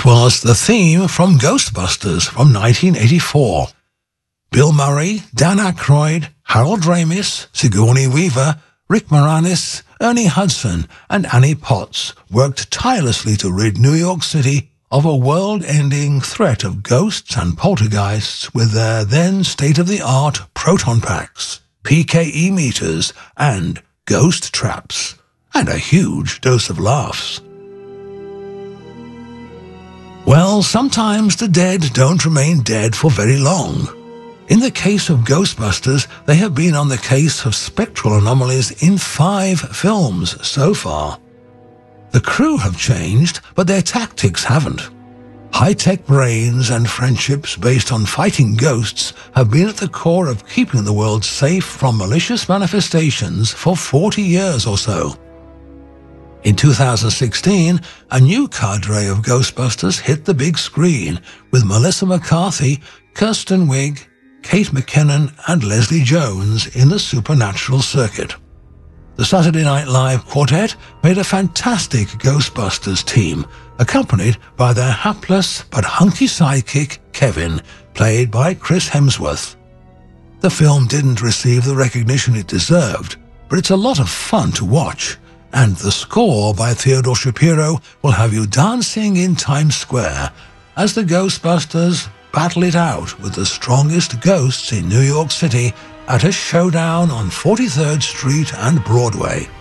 was the theme from Ghostbusters from 1984. Bill Murray, Dan Aykroyd, Harold Ramis, Sigourney Weaver, Rick Moranis, Ernie Hudson, and Annie Potts worked tirelessly to rid New York City of a world-ending threat of ghosts and poltergeists with their then state-of-the-art proton packs, PKE meters, and ghost traps, and a huge dose of laughs. Well, sometimes the dead don't remain dead for very long. In the case of Ghostbusters, they have been on the case of spectral anomalies in 5 films so far. The crew have changed, but their tactics haven't. High-tech brains and friendships based on fighting ghosts have been at the core of keeping the world safe from malicious manifestations for 40 years or so. In 2016, a new cadre of Ghostbusters hit the big screen with Melissa McCarthy, Kirsten Wiig, Kate McKinnon, and Leslie Jones in the supernatural circuit. The Saturday Night Live quartet made a fantastic Ghostbusters team, accompanied by their hapless but hunky sidekick, Kevin, played by Chris Hemsworth. The film didn't receive the recognition it deserved, but it's a lot of fun to watch, and the score by Theodore Shapiro will have you dancing in Times Square as the Ghostbusters battle it out with the strongest ghosts in New York City at a showdown on 43rd Street and Broadway.